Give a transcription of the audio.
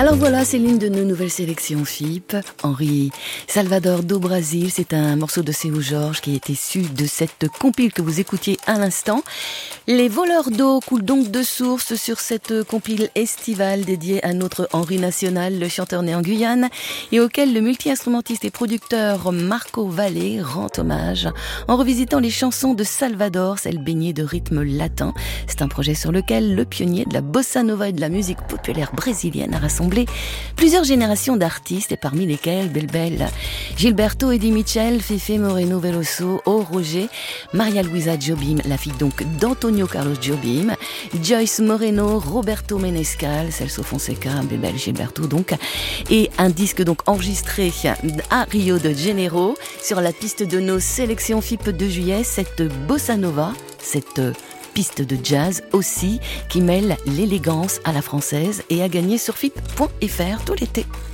Alors voilà, c'est l'une de nos nouvelles sélections FIP. Henri Salvador do Brasil, c'est un morceau de Seu Jorge qui est issu de cette compile que vous écoutiez à l'instant. Les voleurs d'eau coulent donc de source sur cette compile estivale dédiée à notre Henri National, le chanteur né en Guyane, et auquel le multi-instrumentiste et producteur Marco Valle rend hommage en revisitant les chansons de Salvador, celles baignées de rythme latin. C'est un projet sur lequel le pionnier de la bossa nova et de la musique populaire brésilienne a rassemblé plusieurs générations d'artistes, et parmi lesquels Bel Gilberto, Eddie Mitchell, Fefe Moreno Veloso, O Roger, Maria Luisa Jobim, la fille donc d'Antonio Carlos Jobim, Joyce Moreno, Roberto Menescal, Celso Fonseca, Bel Gilberto donc, et un disque donc enregistré à Rio de Janeiro sur la piste de nos sélections FIP de juillet, cette bossa nova, cette piste de jazz aussi, qui mêle l'élégance à la française et a gagné sur FIP.fr tout l'été.